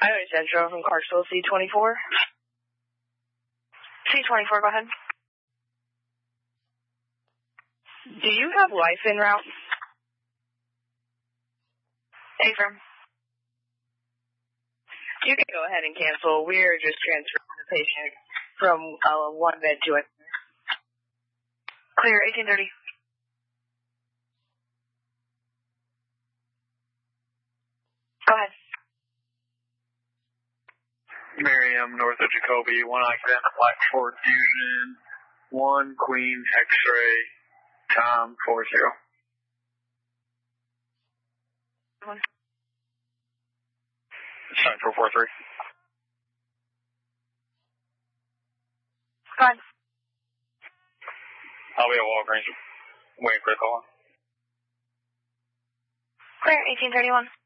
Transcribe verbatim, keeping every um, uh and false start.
Highway Central from Clarksville, C twenty-four. C twenty-four, go ahead. Do you have life en route? Affirm. You can go ahead and cancel. We're just transferring the patient from uh, one bed to another. Clear, eighteen thirty. Go ahead. Miriam, north of Jacoby, one occupant, Black Ford Fusion, one Queen X-ray, Tom four zero. One. Sign four four three. Go ahead. I'll be at Walgreens waiting for the call. Clear, eighteen thirty-one.